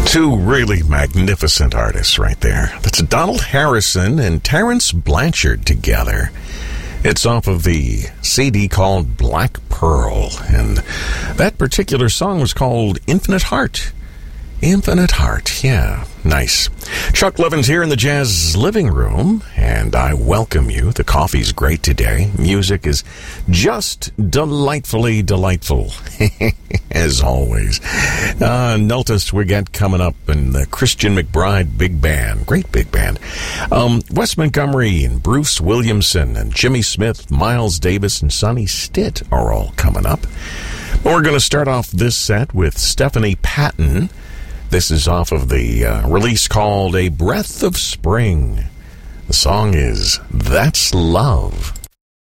Two really magnificent artists right there. That's Donald Harrison and Terence Blanchard together. It's off of the CD called Black Pearl, and that particular song was called Infinite Heart. Infinite Heart, yeah, nice. Chuck Levins here in the Jazz Living Room, and I welcome you. The coffee's great today. Music is just delightfully delightful, as always. Notice we got coming up in the Christian McBride Big Band, great big band. Wes Montgomery and Bruce Williamson and Jimmy Smith, Miles Davis and Sonny Stitt are all coming up. We're going to start off this set with Stephanie Patton. This is off of the release called A Breath of Spring. The song is That's Love.